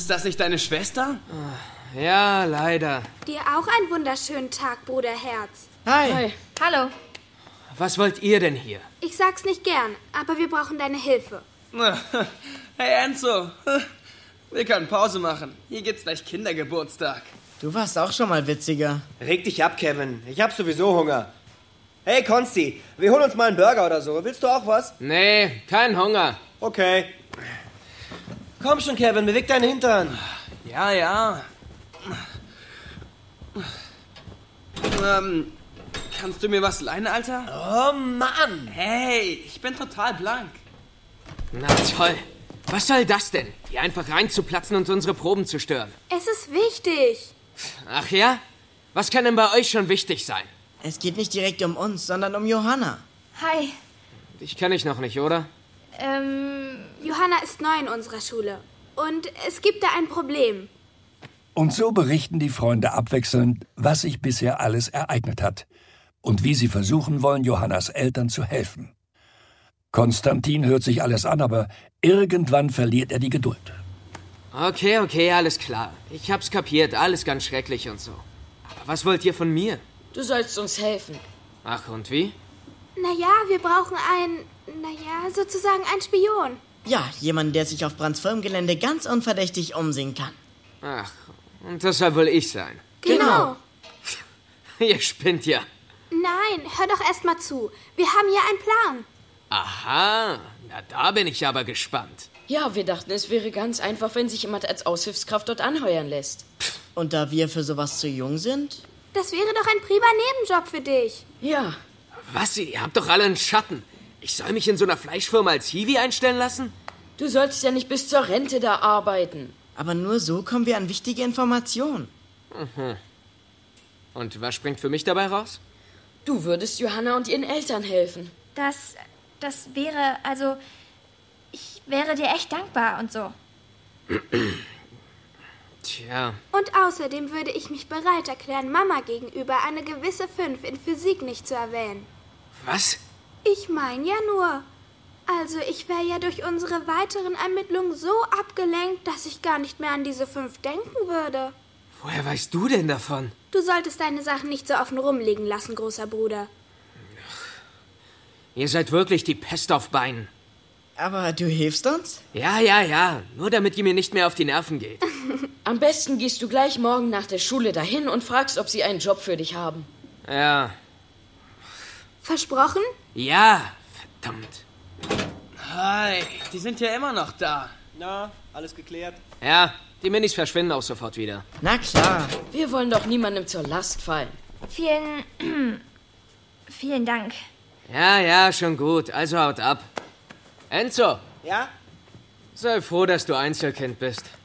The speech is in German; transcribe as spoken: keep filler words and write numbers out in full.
Ist das nicht deine Schwester? Ja, leider. Dir auch einen wunderschönen Tag, Bruder Herz. Hi. Hi. Hallo. Was wollt ihr denn hier? Ich sag's nicht gern, aber wir brauchen deine Hilfe. Hey Enzo, wir können Pause machen. Hier gibt's gleich Kindergeburtstag. Du warst auch schon mal witziger. Reg dich ab, Kevin. Ich hab sowieso Hunger. Hey, Konsti, wir holen uns mal einen Burger oder so. Willst du auch was? Nee, kein Hunger. Okay. Komm schon, Kevin, beweg deinen Hintern. Ja, ja. Ähm, kannst du mir was leihen, Alter? Oh, Mann. Hey, ich bin total blank. Na toll. Was soll das denn? Hier einfach reinzuplatzen und unsere Proben zu stören. Es ist wichtig. Ach ja? Was kann denn bei euch schon wichtig sein? Es geht nicht direkt um uns, sondern um Johanna. Hi. Dich kenne ich noch nicht, oder? Ähm, Johanna ist neu in unserer Schule. Und es gibt da ein Problem. Und so berichten die Freunde abwechselnd, was sich bisher alles ereignet hat und wie sie versuchen wollen, Johannas Eltern zu helfen. Konstantin hört sich alles an, aber irgendwann verliert er die Geduld. Okay, okay, alles klar. Ich hab's kapiert, alles ganz schrecklich und so. Aber was wollt ihr von mir? Du sollst uns helfen. Ach, und wie? Naja, wir brauchen einen, naja, sozusagen einen Spion. Ja, jemand, der sich auf Brands Firmengelände ganz unverdächtig umsehen kann. Ach, und das soll wohl ich sein. Genau. Ihr spinnt ja. Nein, hör doch erst mal zu. Wir haben hier einen Plan. Aha, na da bin ich aber gespannt. Ja, wir dachten, es wäre ganz einfach, wenn sich jemand als Aushilfskraft dort anheuern lässt. Und da wir für sowas zu jung sind? Das wäre doch ein prima Nebenjob für dich. Ja. Was, ihr habt doch alle einen Schatten. Ich soll mich in so einer Fleischfirma als Hiwi einstellen lassen? Du sollst ja nicht bis zur Rente da arbeiten. Aber nur so kommen wir an wichtige Informationen. Mhm. Und was springt für mich dabei raus? Du würdest Johanna und ihren Eltern helfen. Das, das wäre, also, ich wäre dir echt dankbar und so. Tja. Und außerdem würde ich mich bereit erklären, Mama gegenüber eine gewisse fünf in Physik nicht zu erwähnen. Was? Ich meine ja nur. Also ich wäre ja durch unsere weiteren Ermittlungen so abgelenkt, dass ich gar nicht mehr an diese fünf denken würde. Woher weißt du denn davon? Du solltest deine Sachen nicht so offen rumliegen lassen, großer Bruder. Ihr seid wirklich die Pest auf Beinen. Aber du hilfst uns? Ja, ja, ja. Nur damit ihr mir nicht mehr auf die Nerven geht. Am besten gehst du gleich morgen nach der Schule dahin und fragst, ob sie einen Job für dich haben. Ja. Versprochen? Ja, verdammt. Hi, die sind ja immer noch da. Na, alles geklärt? Ja, die Minis verschwinden auch sofort wieder. Na klar. Wir wollen doch niemandem zur Last fallen. Vielen, vielen Dank. Ja, ja, schon gut. Also haut ab. Enzo. Ja? Sei froh, dass du Einzelkind bist.